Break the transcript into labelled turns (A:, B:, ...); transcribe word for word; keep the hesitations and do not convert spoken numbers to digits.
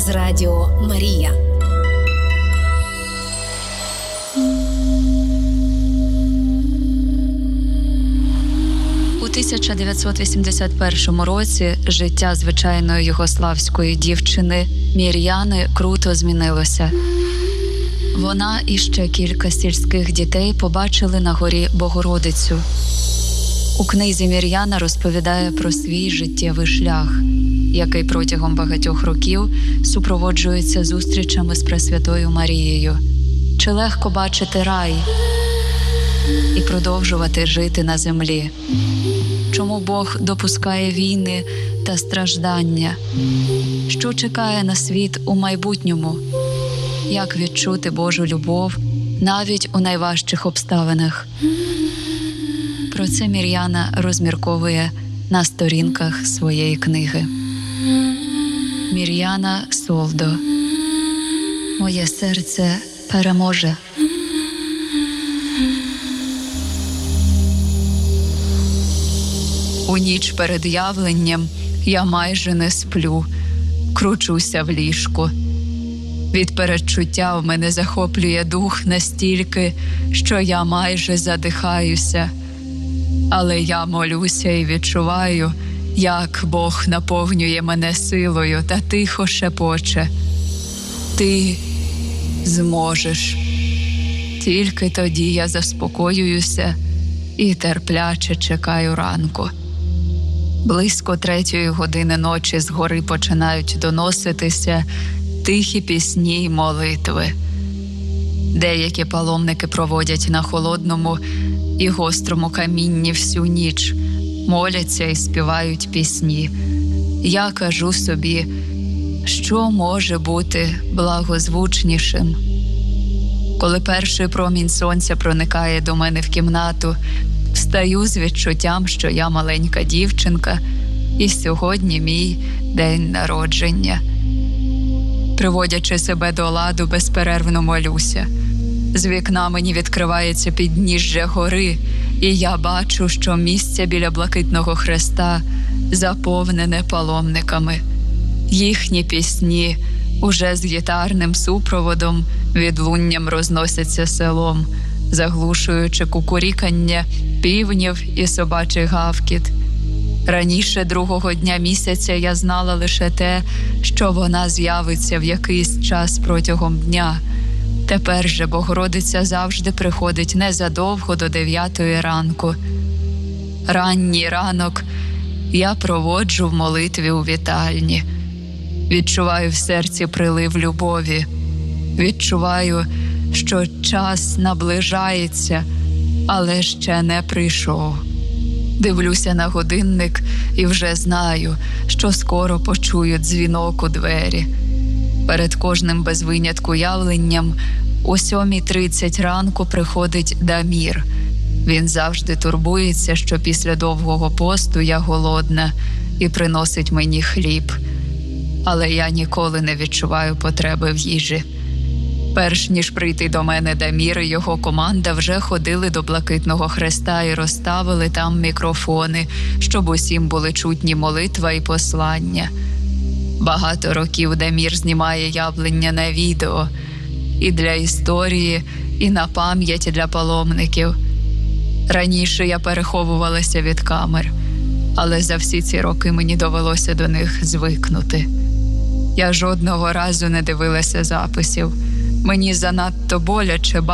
A: Радіо Марія.
B: У тисяча дев'ятсот вісімдесят першому році життя звичайної югославської дівчини Мір'яни круто змінилося. Вона і ще кілька сільських дітей побачили на горі Богородицю. У книзі Мір'яна розповідає про свій життєвий шлях, який протягом багатьох років супроводжується зустрічами з Пресвятою Марією. Чи легко бачити рай і продовжувати жити на землі? Чому Бог допускає війни та страждання? Що чекає на світ у майбутньому? Як відчути Божу любов навіть у найважчих обставинах? Про це Мір'яна розмірковує на сторінках своєї книги. Мір'яна Солдо. Моє серце переможе. У ніч перед явленням я майже не сплю, кручуся в ліжку. Від передчуття в мене захоплює дух настільки, що я майже задихаюся. Але я молюся і відчуваю, як Бог наповнює мене силою та тихо шепоче: «Ти зможеш». Тільки тоді я заспокоююся і терпляче чекаю ранку. Близько третьої години ночі з гори починають доноситися тихі пісні й молитви. Деякі паломники проводять на холодному і гострому камінні всю ніч, моляться і співають пісні. Я кажу собі, що може бути благозвучнішим? Коли перший промінь сонця проникає до мене в кімнату, встаю з відчуттям, що я маленька дівчинка, і сьогодні мій день народження. Приводячи себе до ладу, безперервно молюся. З вікна мені відкривається підніжжя гори, і я бачу, що місце біля Блакитного Хреста заповнене паломниками. Їхні пісні уже з гітарним супроводом відлунням розносяться селом, заглушуючи кукурікання півнів і собачий гавкіт. Раніше другого дня місяця я знала лише те, що вона з'явиться в якийсь час протягом дня. Тепер же Богородиця завжди приходить незадовго до дев'ятої ранку. Ранній ранок я проводжу в молитві у вітальні. Відчуваю в серці прилив любові. Відчуваю, що час наближається, але ще не прийшов. Дивлюся на годинник і вже знаю, що скоро почую дзвінок у двері. Перед кожним без винятку явленням о сьомій тридцять ранку приходить Дамір. Він завжди турбується, що після довгого посту я голодна, і приносить мені хліб. Але я ніколи не відчуваю потреби в їжі. Перш ніж прийти до мене Дамір і його команда вже ходили до Блакитного Хреста і розставили там мікрофони, щоб усім були чутні молитва і послання. Багато років Дамір знімає явлення на відео. І для історії, і на пам'ять для паломників. Раніше я переховувалася від камер, але за всі ці роки мені довелося до них звикнути. Я жодного разу не дивилася записів. Мені занадто боляче